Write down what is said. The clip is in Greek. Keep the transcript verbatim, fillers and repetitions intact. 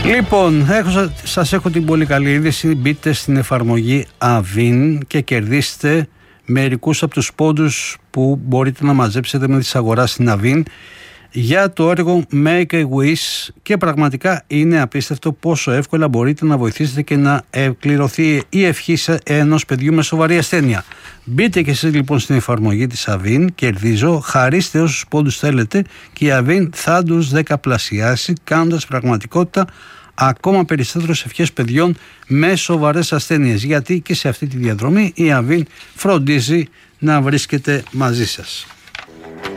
Λοιπόν, έχω, σας έχω την πολύ καλή είδηση. Μπείτε στην εφαρμογή Avin και κερδίστε μερικούς από τους πόντους που μπορείτε να μαζέψετε με τις αγοράς στην Avin για το έργο Make a Wish, και πραγματικά είναι απίστευτο πόσο εύκολα μπορείτε να βοηθήσετε και να εκπληρωθεί η ευχή ενός παιδιού με σοβαρή ασθένεια. Μπείτε και εσείς λοιπόν στην εφαρμογή της Avin, κερδίζω, χαρίστε όσους πόντους θέλετε και η Avin θα τους δεκαπλασιάσει, κάνοντας πραγματικότητα ακόμα περισσότερες ευχές παιδιών με σοβαρές ασθένειες, γιατί και σε αυτή τη διαδρομή η Avin φροντίζει να βρίσκεται μαζί σας.